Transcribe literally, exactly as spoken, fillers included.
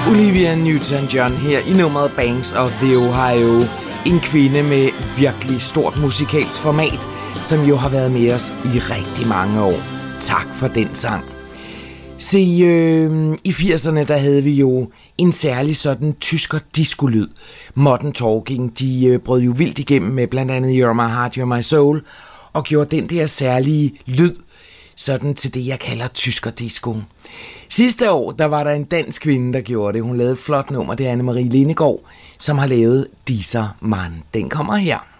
Olivia Newton-John her i nummeret Banks of the Ohio. En kvinde med virkelig stort musikalsk format, som jo har været med os i rigtig mange år. Tak for den sang. Se, øh, i firserne der havde vi jo en særlig sådan tysker disco-lyd. Modern Talking, de øh, brød jo vildt igennem med blandt andet You're My Heart, You're My Soul, og gjorde den der særlige lyd sådan til det, jeg kalder tysker disco. Sidste år, der var der en dansk kvinde, der gjorde det. Hun lavede et flot nummer, det er Anne-Marie Lindegaard, som har lavet Dieser Mann. Den kommer her.